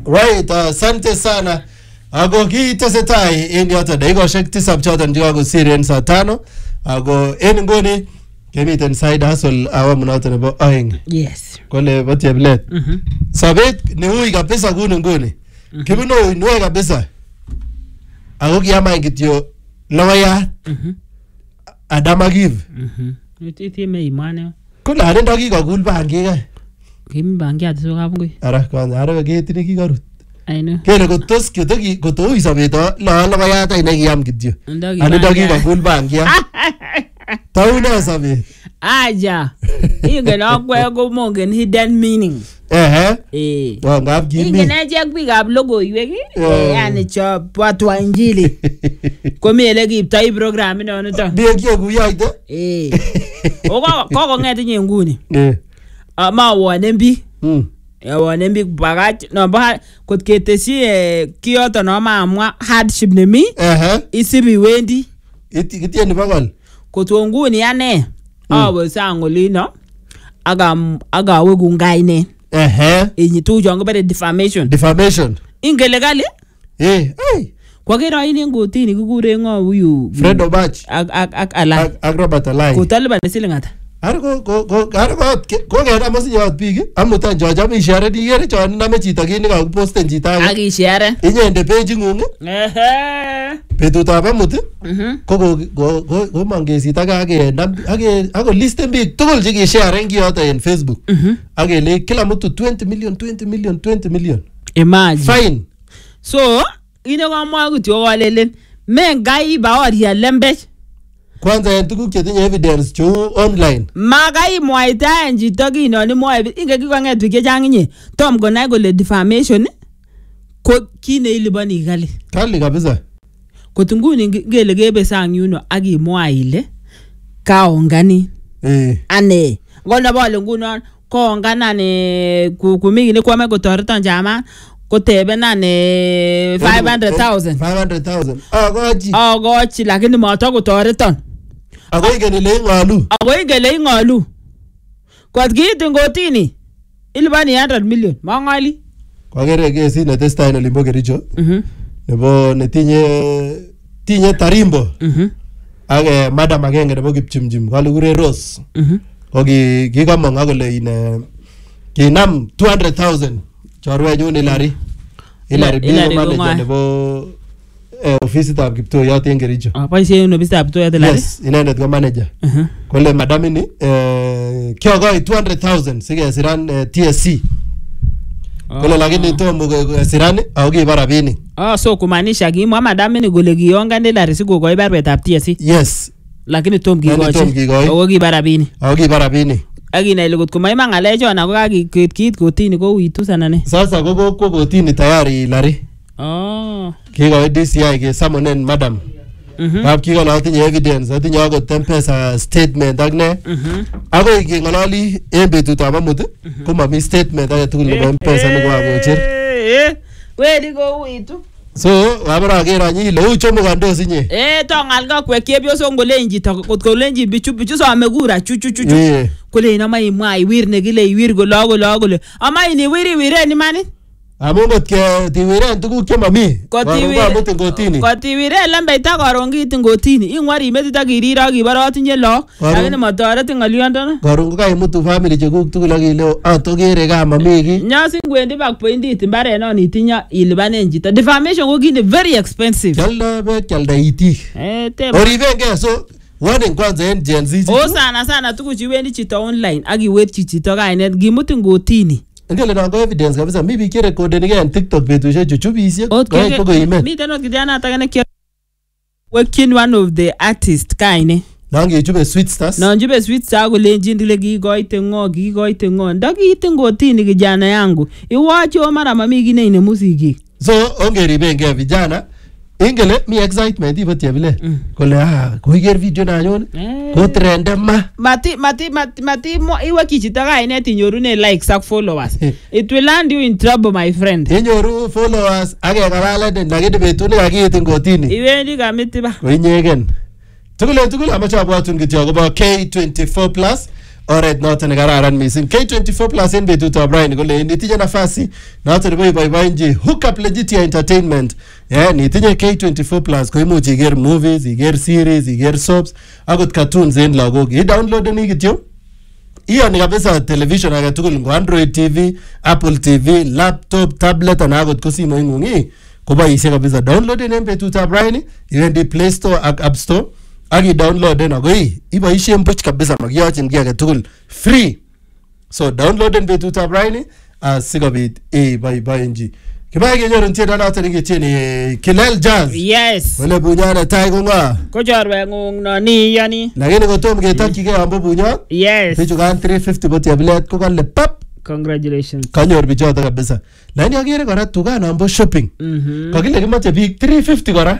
Right, asante sana. Ago kitesetai en yoto dakikoshek tisab choton chekakosir en saa 5. Ago en nguni kemiten side hustle awamu noton nebo aeng. Yes. Kole bo Cheplet. Sobet neui kabisa kuni nguni. Kibunu uinwek kabisa. Ago kiamany kityo logoyat. Adama give. Itime imane. Kula ando kikakul bangik ay. Kimi bangiat so kapungui. Ara kwanza ara ketini kikarut. I know. Kele kotos kotoi sobet logoyat ay nekiyam kityo. Ando kikakul bangik. Tauna sobet. Aja. Ingen akwe ko mongen hidden meaning. Ngap kimi. Ingen aje bikab logoiwek yani cho watu wa injili. Komi ele kiptoi program inonito. Bien kiokuyoite. Koko ng'etinye nguni. Ma wonen biik. Wonen biik bakach. No ba kot ketesyi kiyoto no maamwa hardship nemi. Isibi wendi. Kitieni bakol. Koto nguni ane. Awe sang olino. Agawe kungaine. Inyitu jongo bere defamation. Defamation. Ingele kali? Kwa kero ini ngotini kukure ngo huyu Fred Obach ak Alai. Ak Robert Alai. Kotaliban silingata. Ko kera masinyot biik amutan chocham ishare digere chon name chito kini kakiposten chito age. Ak ishare. Inyende page ng'ung. Betutab amut ko mangesit ak listen biik tugul chekisharen kiyoto en Facebook. Ak kele kila mtu 20 million. Imagine. Fine. So, ine kamwa kityo kolelen mengai baoria lembech. Kwanza en tuguk chetinye evidence cheu online. Magai mwaitaen chito kinoni mwae inge kikong'et biik chechang inye. Tom konai kole defamation ko kine iliboni kali. Kali kabisa. Kotunguni ngele kebe sang yuno akimwa ile kaongani. Ane. Ngono bole ngunon kaonganane kumingine kwame kotoreton jamaa. Kotebena ne 500,000. Agochi lakini mato kotoreton. Ako ingele ing'olu. Kot kiit ngotini ilibani 100 million. Mangali. Kwagere kesi netestai en Olimbo Kericho. Nebo netinye Tarimbo. Ak madam agenge nebo Kipchumchum kale kure Rose. Ko kikamong akole kinam 200,000 chorwenyun Hilary manager nebo ofisitab Kiptoyot en Kericho. Boisien ofisitab Kiptoyot Hilary? Yes, inendet ko manager. Kole madam ini kiokoi 200,000 sikesiran TSC. Kole lakini tomo siran ako kiba rabinik. So kumaanisha kimwa madam ini kole kiongan Hilary sikokoi barbetab TSC? Yes. Lakini tom kikochi. Ako kiba rabinik. Akina ile kotko maima ng'alechon ako kakiit kotini ko uitu sana ne. Sasa ko kotini tayari Hilary. Kikoit DCI kesamonen madam. Kap kikono atinye evidence, atinye akot M-Pesa statement ak ne. Akoi keng'ololi en betutab amut ko mami statement age tugul nebo M-Pesa nekakocher. Wedi ko uitu. So, wabara akero nyi ile uchomo kandos inye. Tongal ka kwek chepyosok ngolen chito kotkolen chi bichu some kura chu. Kole ina mai mwai wir nekile iwir kole. Ama ini wiri ni mani? Amun kot ke tiwiren tuguk chemami. Kotiwiren lembeita koron kiit ngotini. Ingwari metit ak irir ak ibara atinye lok. Lakini matoretin ng'oliondono. Koron ko kaimutu family chekuk tugul ak ile tokere ka mami ki. Nyasin kwendi bak pointit mbaret non itinye ilibanen chito. Defamation ko kit very expensive. Kyalda bek kyalda itik. Oribenge so warning kwanza en Gen Z. Sana tukuchu wendi chito online ak iwetchi chito kainet gimutin ngotini. Ngele nango evidence kabisa mi biik recording en TikTok betusiek chuchubisiek. Miten ot kijana atake ne working one of the artist kaine. Nangechube Sweet Stars. Nanjube Sweet Stars kolenjin dile kikoite ngo. Ndakiite ngotini kijana yangu. Iwache mara mami kine ine musiki. So ongeribenge vijana. Ingele mi excitement ibo Cheplet. Kole koiger video nanyon. Ko trend ma. Mati iwe kichita kainet inyorune likes ak followers. It will land you in trouble my friend. Inyoru followers ak ngalalen lakini betut nekakiit ngotini. Iwendi kamiti ba. Koinyegen. Tugul amache abwatun kityo akobo K24+ oret noton nekararan missing. K24 plus en betutab raini kole nitinye nafasi noton nebo iboiboenji Hookup Legitia Entertainment. Nitinye K24 plus koimuch iker movies, iker series, iker soaps, akot cartoons en lagok. I-downloadeni kityo. Iyoni kabisa television age tugul ngo Android TV, Apple TV, laptop, tablet ana akot ko simoing'ung koboishe kabisa. Downloaden en betutab raini, iwendi Play Store ak App Store ak i-downloaden ako iboishen buch kabisa makiyochin ki age tugul free. So downloaden betutab raini sikobit iboiboenji. Kibae kenyorun tiendo noton nekitieni Kilel Jazz. Yes. Wale bunyot netai ko ng'o? Ko chorweng'ung noni iyoni. Lakini kotom ketokchigei ambo bunyot. Yes. Bichu kan 350 bo chebilet ko kale pap. Congratulations. Kanyor bichoto kabisa. Lakini akere kora tukan ambo shopping. Kakile kimache biik 350 kora.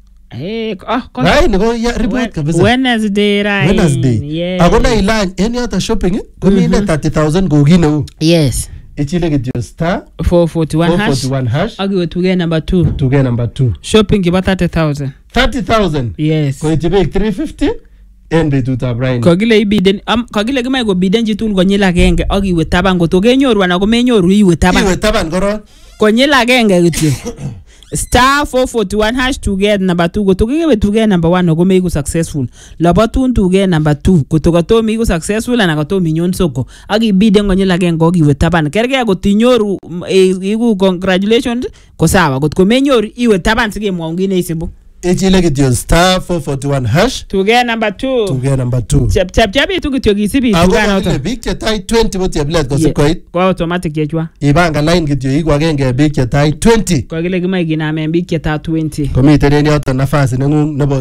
Raini ko report kabisa. Wednesday raini. Wednesday. Yes. Ako na ilany en yoto shopping ko mine 30,000 kou kit neu. Yes. Ichile kityo star 441 hash. Akiwe tuge number 2. Tuge number 2. Shopping kiba 30,000. 30,000. Yes. Ko ichi biik 350 en betutab raini. Kakile ibiden kakile kimae ko biden chitugul konyil agenge akiwe taban ko tokenyoru anan ko menyoru iwe taban. Iwe taban koron. Konyil agenge kityo. Star 441 hash tuge number 2 kotokewe tuge number 1 ko meiku successful. Labatun tuge number 2 kotokotomi iku successful ana kotomi nyon soko. Akibiden konyil agenge akiwe taban. Kerge kotinyoru iku congratulations ko sawa. Kotko menyoru iwe taban sikemwaun kit neisibu. Ichile kityo star 441 hash tuge number 2. Tuge number 2. Chap itu kityo kisibi tuga noto. Ako biik chetai 20 bo cheblet ko sikoit. Ko automatic chechwa. Ibanga line kityo iku agenge biik chetai 20. Ko kile kimae kinamen biik chetai 20. Komiten en yoto nafasi nengung nebo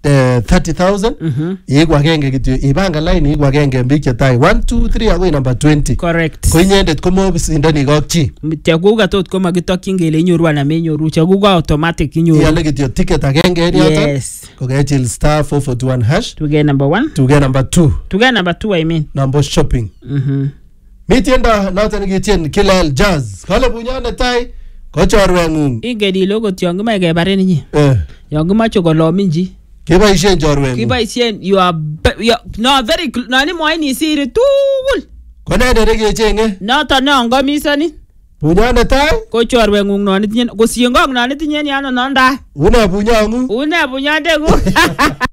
30,000. Iku agenge kityo ibanga line iku agenge biik chetai 1 2 3 agoi number 20. Correct. Ko inyendet ko mobisindani kokchi. Chakuk tot ko makitokyin kele inyoru ana menyoru. Chakuk automatic inyoru. Iyale kityo ticket agenge en yoto. Yes. Ko kechil star 441 hash. Tuge number 1. Tuge number 2. Tuge number 2 I mean. Number shopping. Mitienda noton nekitien Kilel Jazz. Kale bunyot netai ko chorweng'ung. Ingedi logo tion kimae kebaren inye. Yon kimache kolomin chi. Kiboisien chorweng'ung. Kiboisien you are no very nani moini siri tugul. Ko ne dere kechenge? Noton non komisani. Bunyot netai ko chorweng'ung non itinye ko siengong non itinye ni ano non da. Une bunyong'ung. Une bunyondeng'ung.